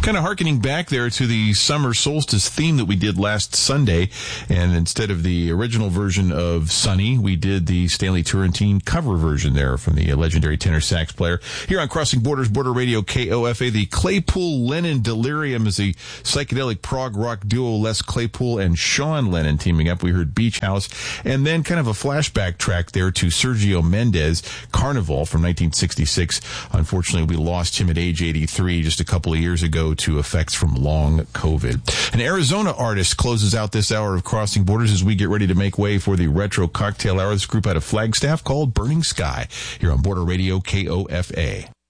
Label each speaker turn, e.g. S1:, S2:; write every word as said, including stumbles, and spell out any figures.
S1: Kind of hearkening back there to the summer solstice theme that we did last Sunday. And instead of the original version of Sunny, we did the Stanley Turrentine cover version there from the legendary tenor sax player. Here on Crossing Borders, Border Radio K O F A, the Claypool Lennon Delirium is the psychedelic prog rock duo Les Claypool and Sean Lennon teaming up. We heard Beach House, and then kind of a flashback track there to Sergio Mendes, Carnival from nineteen sixty-six. Unfortunately, we lost him at age eighty-three just a couple of years ago to effects from long COVID. An Arizona artist closes out this hour of Crossing Borders as we get ready to make way for the Retro Cocktail Hour. This group out of Flagstaff called Burning Sky here on Border Radio K O F A.